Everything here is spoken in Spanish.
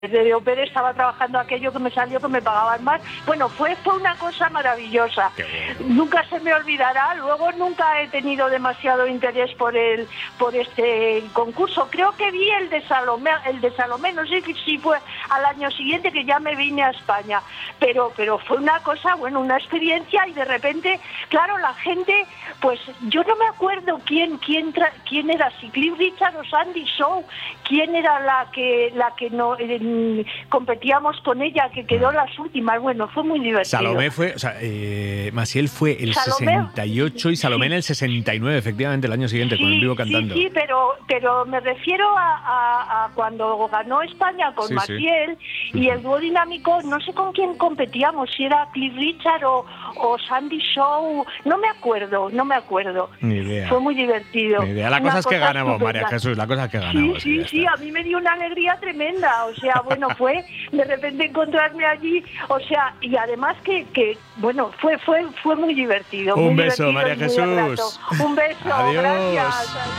de ópera estaba trabajando aquello que me salió, que me pagaban más. Bueno, fue una cosa maravillosa. Nunca se me olvidará. Luego nunca he tenido demasiado interés por este concurso. Creo que vi el de Salomé, no sé si fue al año siguiente, que ya me vine a España. Pero fue una cosa, bueno, una experiencia, y de repente, claro, la gente, pues yo no me acuerdo quién era, si Cliff Richard o Sandy Shaw, quién era la que no competíamos con ella, que quedó las últimas. Bueno, fue muy divertido. Salomé fue, Maciel fue el Salomé, 68 y Salomé en el 69, efectivamente, el año siguiente, con En Vivo Cantando. Sí, pero me refiero a cuando ganó España con Maciel y el dúo dinámico, no sé con quién competíamos, si era Cliff Richard o Sandy Shaw, no me acuerdo. Ni idea. Fue muy divertido. Ni idea. La cosa es que ganamos, María Jesús, la cosa es que ganamos. Sí, a mí me dio una alegría tremenda, o sea, bueno, fue de repente encontrarme allí, o sea, y además que bueno, fue muy divertido. Un muy beso, divertido, María Jesús. Un beso, Adiós. Gracias.